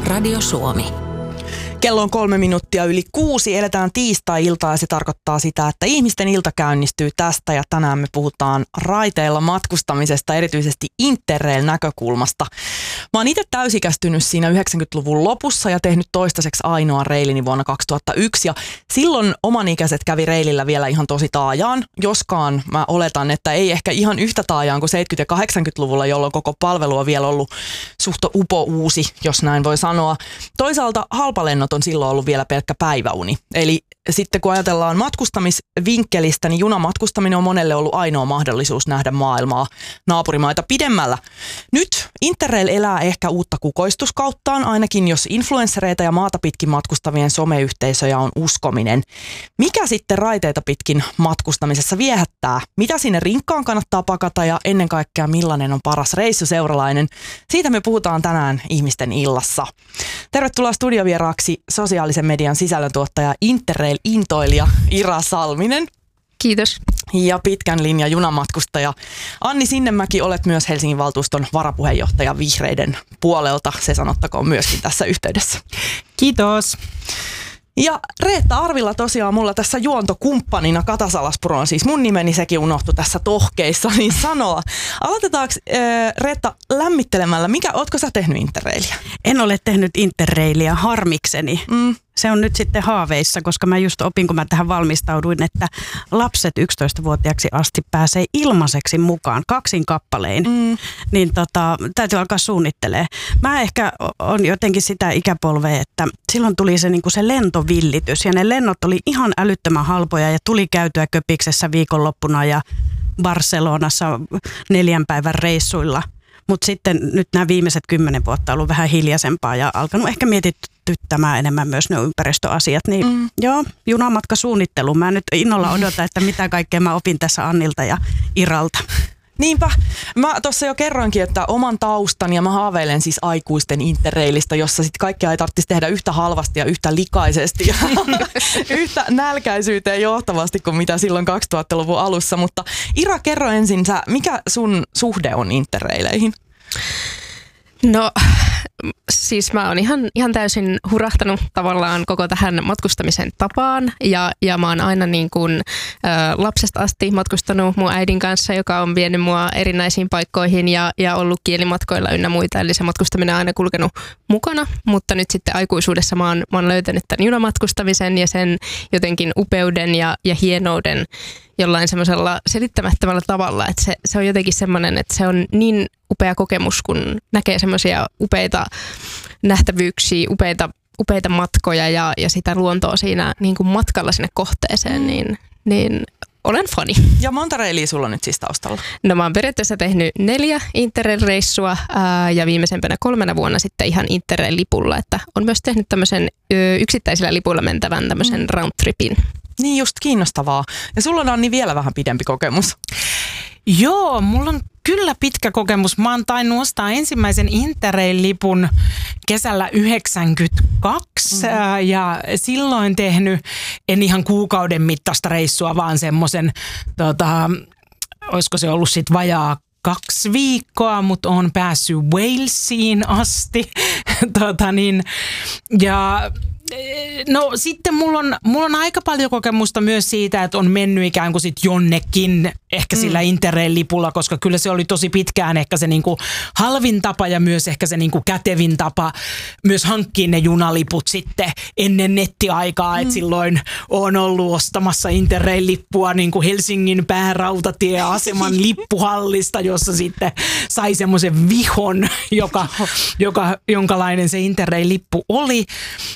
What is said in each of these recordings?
Radio Suomi. Kello on 6:03, eletään tiistai-iltaa ja se tarkoittaa sitä, että ihmisten ilta käynnistyy tästä ja tänään me puhutaan raiteilla matkustamisesta, erityisesti Interrail-näkökulmasta. Mä oon itse täysikästynyt siinä 90-luvun lopussa ja tehnyt toistaiseksi ainoa reilini vuonna 2001 ja silloin omanikäiset kävi reilillä vielä ihan tosi taajaan, joskaan mä oletan, että ei ehkä ihan yhtä taajaan kuin 70- ja 80-luvulla, jolloin koko palvelu on vielä ollut suht upouusi, jos näin voi sanoa. Toisaalta halpalennot on silloin ollut vielä pelkkä päiväuni. Eli sitten kun ajatellaan matkustamisvinkkelistä, niin junamatkustaminen on monelle ollut ainoa mahdollisuus nähdä maailmaa naapurimaita pidemmällä. Nyt Interrail elää ehkä uutta kukoistuskauttaan, ainakin jos influenssereita ja maata pitkin matkustavien someyhteisöjä on uskominen. Mikä sitten raiteita pitkin matkustamisessa viehättää? Mitä sinne rinkkaan kannattaa pakata ja ennen kaikkea millainen on paras reissuseuralainen? Siitä me puhutaan tänään Ihmisten illassa. Tervetuloa studiovieraaksi sosiaalisen median sisällöntuottaja Interrail-intoilija Ira Salminen. Kiitos. Ja pitkän linjan junamatkustaja Anni Sinnemäki, olet myös Helsingin valtuuston varapuheenjohtaja vihreiden puolelta. Se sanottakoon myöskin tässä yhteydessä. Kiitos. Ja Reetta Arvila tosiaan mulla tässä juontokumppanina, Kata Salaspuro on siis mun nimeni, sekin unohtui tässä tohkeissa, niin sanoa. Aloitetaanko Reetta lämmittelemällä, ootko sä tehnyt Interrailia? En ole tehnyt Interrailia harmikseni. Se on nyt sitten haaveissa, koska mä just opin, kun mä tähän valmistauduin, että lapset 11-vuotiaaksi asti pääsee ilmaiseksi mukaan kaksin kappalein. Niin täytyy alkaa suunnittelemaan. Mä ehkä on jotenkin sitä ikäpolvea, että silloin tuli se, niin kuin se lentovillitys ja ne lennot oli ihan älyttömän halpoja ja tuli käytyä Köpiksessä viikonloppuna ja Barcelonassa 4 päivän reissuilla. Mutta sitten nyt nämä viimeiset 10 vuotta on ollut vähän hiljaisempaa ja alkanut ehkä mietityttämään enemmän myös ne ympäristöasiat. Niin joo, junamatkasuunnittelu. Mä nyt innolla odotan, että mitä kaikkea mä opin tässä Annilta ja Iralta. Niinpä. Mä tuossa jo kerroinkin, että oman taustan ja mä haaveilen siis aikuisten Interrailista, jossa sitten kaikkea ei tarvitsisi tehdä yhtä halvasti ja yhtä likaisesti ja yhtä nälkäisyyteen johtavasti kuin mitä silloin 2000-luvun alussa. Mutta Ira, kerro ensin, mikä sun suhde on Interraileihin? No siis mä oon ihan täysin hurahtanut tavallaan koko tähän matkustamisen tapaan ja mä oon aina niin kuin lapsesta asti matkustanut mun äidin kanssa, joka on vienyt mua erinäisiin paikkoihin ja ollut kielimatkoilla ynnä muita, eli se matkustaminen on aina kulkenut mukana, mutta nyt sitten aikuisuudessa mä oon löytänyt tämän junamatkustamisen ja sen jotenkin upeuden ja hienouden jollain semmoisella selittämättömällä tavalla, että se on jotenkin semmoinen, että se on niin upea kokemus, kun näkee semmoisia upeita nähtävyyksiä, upeita matkoja ja sitä luontoa siinä niin kuin matkalla sinne kohteeseen, niin olen fani. Ja monta reilia sulla on nyt siis taustalla? No mä oon periaatteessa tehnyt 4 Interrail-reissua ja viimeisempänä 3 vuonna sitten ihan Interrail-lipulla, että on myös tehnyt tämmöisen yksittäisillä lipuilla mentävän tämmöisen roundtripin. Niin just kiinnostavaa. Ja sulla on Anni vielä vähän pidempi kokemus. Joo, mulla on kyllä pitkä kokemus. Mä oon tainnut ostaa ensimmäisen Interrail-lipun kesällä 1992 ja silloin tehnyt, en ihan kuukauden mittaista reissua, vaan semmoisen, olisiko se ollut sit vajaa 2 viikkoa, mutta oon päässyt Walesiin asti. Ja no sitten mulla on aika paljon kokemusta myös siitä, että on mennyt ikään kuin sit jonnekin ehkä sillä Interrail-lipulla, koska kyllä se oli tosi pitkään ehkä se niinku halvin tapa ja myös ehkä se niinku kätevin tapa myös hankkia ne junaliput sitten ennen nettiaikaa, että silloin on ollut ostamassa Interrail-lippua niinku Helsingin päärautatieaseman lippuhallista, jossa sitten sai semmoisen vihon, jonkalainen se Interrail-lippu oli.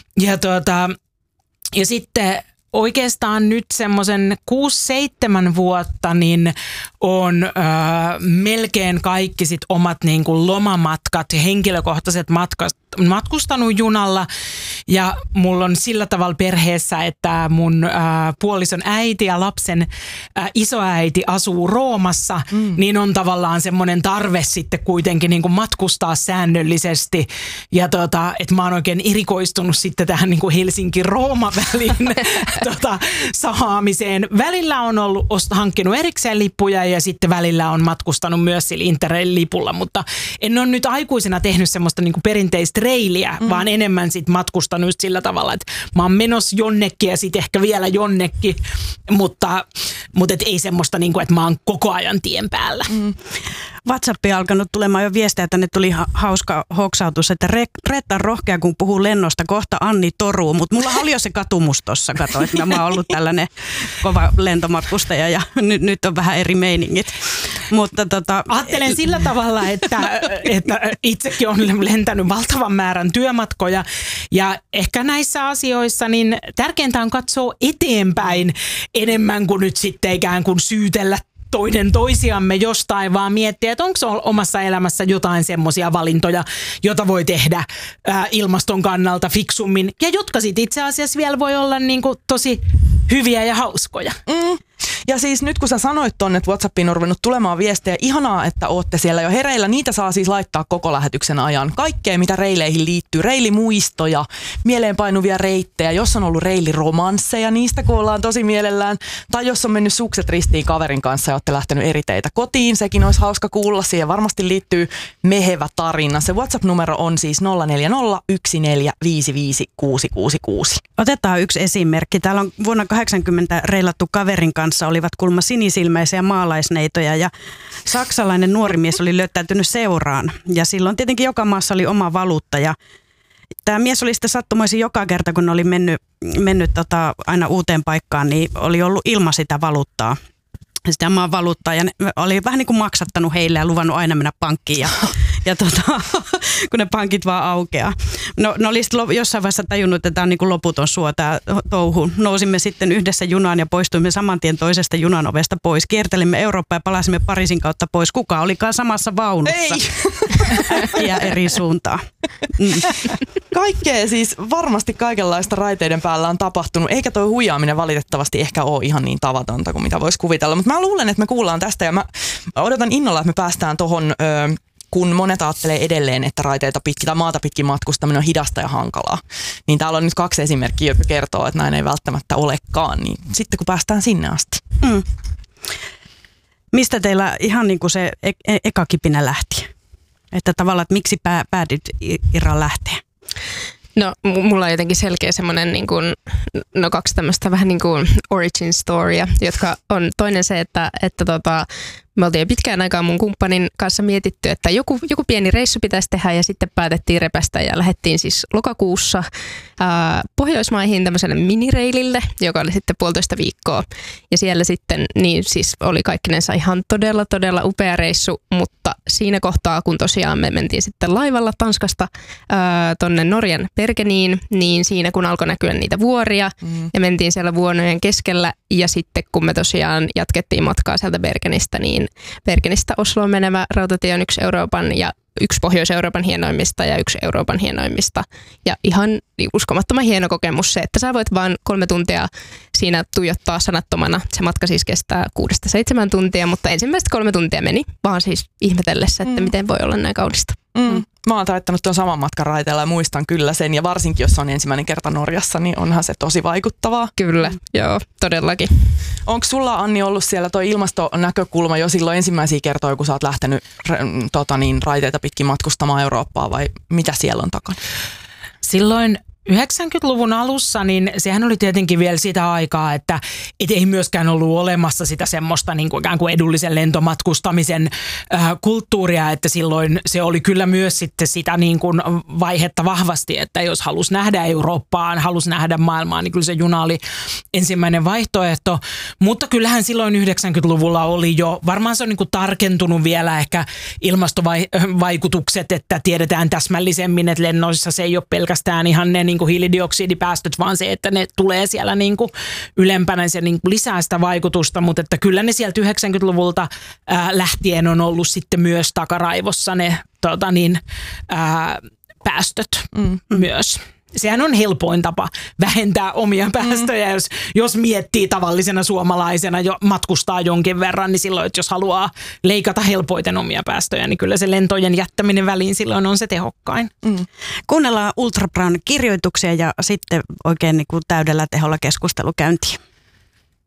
Ja sitten oikeastaan nyt semmoisen 6-7 vuotta niin on melkein kaikki sit omat niin kuin lomamatkat ja henkilökohtaiset matkat matkustanut junalla ja mulla on sillä tavalla perheessä, että mun puolison äiti ja lapsen isoäiti asuu Roomassa, niin on tavallaan semmoinen tarve sitten kuitenkin niin kuin matkustaa säännöllisesti ja että mä oon oikein erikoistunut sitten tähän niin kuin Helsinki-Rooma-välin sahaamiseen. Välillä on ollut hankkinut erikseen lippuja ja sitten välillä on matkustanut myös sillä Interrail-lipulla, mutta en ole nyt aikuisena tehnyt semmoista niin kuin perinteistä treiliä, vaan enemmän sit matkustanut sillä tavalla, että mä oon menossa jonnekin ja sitten ehkä vielä jonnekin, mutta et ei semmoista, niin kuin, että mä oon koko ajan tien päällä. WhatsAppiin alkanut tulemaan jo viestejä, tänne tuli hauska hoksautus, että Reetta on rohkea, kun puhuu lennosta, kohta Anni toruu, mutta mulla oli jo se katumus tossa, kato, että mä oon ollut tällainen kova lentomatkustaja ja nyt on vähän eri meiningit. Mutta ajattelen sillä tavalla, että itsekin olen lentänyt valtavan määrän työmatkoja ja ehkä näissä asioissa niin tärkeintä on katsoa eteenpäin enemmän kuin nyt sitten ikään kuin syytellä toinen toisiamme jostain, vaan miettiä, että onko omassa elämässä jotain semmoisia valintoja, jota voi tehdä ilmaston kannalta fiksummin ja jotka sitten itse asiassa vielä voi olla niin kuin tosi hyviä ja hauskoja. Ja siis nyt kun sä sanoit tonne, että WhatsAppiin on ruvennut tulemaan viestejä, ihanaa, että ootte siellä jo hereillä. Niitä saa siis laittaa koko lähetyksen ajan. Kaikkea, mitä reileihin liittyy. Reilimuistoja, mieleenpainuvia reittejä, jos on ollut reiliromansseja, niistä kuullaan tosi mielellään. Tai jos on mennyt sukset ristiin kaverin kanssa ja olette lähtenyt eri teitä kotiin, sekin olisi hauska kuulla. Siihen varmasti liittyy mehevä tarina. Se WhatsApp-numero on siis 0401455666. Otetaan yksi esimerkki. Täällä on vuonna 80 reilattu kaverin kanssa, olivat kulma sinisilmäisiä maalaisneitoja ja saksalainen nuori mies oli löytäytynyt seuraan. Ja silloin tietenkin joka maassa oli oma valuutta ja tämä mies oli sitten sattumoisin joka kerta, kun oli mennyt aina uuteen paikkaan, niin oli ollut ilman sitä valuuttaa. Sitä maan valuuttaa ja oli vähän niin kuin maksattanut heille ja luvannut aina mennä pankkiin ja kun ne pankit vaan aukeaa. No oli sitten jossain vaiheessa tajunnut, että tämä on niin kuin loputon suo tämä touhu. Nousimme sitten yhdessä junaan ja poistuimme saman tien toisesta junan ovesta pois. Kiertelimme Eurooppaa ja palasimme Pariisin kautta pois. Kuka olikaan samassa vaunussa? Äkkiä eri suuntaan. Kaikkea siis varmasti kaikenlaista raiteiden päällä on tapahtunut, eikä toi huijaaminen valitettavasti ehkä ole ihan niin tavatonta kuin mitä voisi kuvitella. Mutta mä luulen, että me kuullaan tästä ja mä odotan innolla, että me päästään tohon, kun monet ajattelee edelleen, että raiteita pitkin tai maata pitkin matkustaminen on hidasta ja hankalaa. Niin täällä on nyt 2 esimerkkiä, jotka kertoo, että näin ei välttämättä olekaan. Niin sitten kun päästään sinne asti. Mistä teillä ihan niin kuin se eka kipinä lähti? Että tavallaan, että miksi päädyt Iraan lähteä? No mulla on jotenkin selkeä semmoinen niin kuin, 2 tämmöistä vähän niin kuin origin storya, jotka on toinen se, että me oltiin jo pitkään aikaa mun kumppanin kanssa mietitty, että joku pieni reissu pitäisi tehdä ja sitten päätettiin repästä ja lähdettiin siis lokakuussa Pohjoismaihin tämmöiselle minireilille, joka oli sitten 1,5 viikkoa. Ja siellä sitten niin siis oli kaikkinensa ihan todella upea reissu, mutta siinä kohtaa, kun tosiaan me mentiin sitten laivalla Tanskasta tonne Norjan Bergeniin, niin siinä kun alkoi näkyä niitä vuoria ja mentiin siellä vuonojen keskellä ja sitten kun me tosiaan jatkettiin matkaa sieltä Bergenistä, niin Bergenistä Osloon menevä rautatie on yksi Euroopan ja yksi Pohjois-Euroopan hienoimmista ja yksi Euroopan hienoimmista. Ja ihan uskomattoman hieno kokemus se, että sä voit vaan 3 tuntia siinä tuijottaa sanattomana. Se matka siis kestää 6-7 tuntia, mutta ensimmäiset 3 tuntia meni vaan siis ihmetellessä, että miten voi olla näin kaunista. Mä oon taittanut tuon saman matkan raiteella ja muistan kyllä sen. Ja varsinkin, jos on ensimmäinen kerta Norjassa, niin onhan se tosi vaikuttavaa. Kyllä, joo, todellakin. Onko sulla, Anni, ollut siellä toi ilmastonäkökulma jo silloin ensimmäisiä kertoja, kun sä oot lähtenyt raiteita pitkin matkustamaan Eurooppaan vai mitä siellä on takana? Silloin 90-luvun alussa, niin sehän oli tietenkin vielä sitä aikaa, että ei myöskään ollut olemassa sitä semmoista niin kuin ikään kuin edullisen lentomatkustamisen kulttuuria, että silloin se oli kyllä myös sitten sitä niin kuin vaihetta vahvasti, että jos halusi nähdä Eurooppaan, halusi nähdä maailmaa, niin kyllä se juna oli ensimmäinen vaihtoehto, mutta kyllähän silloin 90-luvulla oli jo, varmaan se on niin kuin tarkentunut vielä ehkä ilmastovaikutukset, että tiedetään täsmällisemmin, että lennoissa se ei ole pelkästään ihan ne niin kuin hiilidioksidipäästöt, vaan se, että ne tulee siellä niin kuin ylempänä, se niin kuin lisää sitä vaikutusta, mutta että kyllä ne sieltä 90-luvulta lähtien on ollut sitten myös takaraivossa ne päästöt myös. Sehän on helpoin tapa vähentää omia päästöjä, jos miettii tavallisena suomalaisena jo matkustaa jonkin verran, niin silloin, että jos haluaa leikata helpoiten omia päästöjä, niin kyllä se lentojen jättäminen väliin silloin on se tehokkain. Kuunnellaan Ultra Brown kirjoituksia ja sitten oikein niin kuin täydellä teholla keskustelu käyntiin.